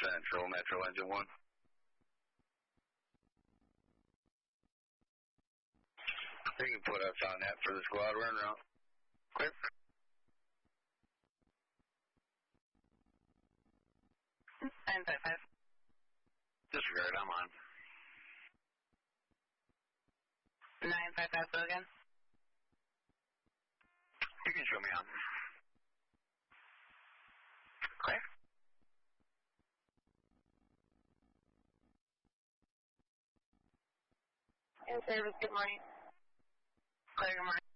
Central, Metro Engine 1. You can put us on that for the squad run route. Clear. $955. Disregard, I'm on. 955, go again. You can show me on. Clear. In service, good morning. Clear, good morning.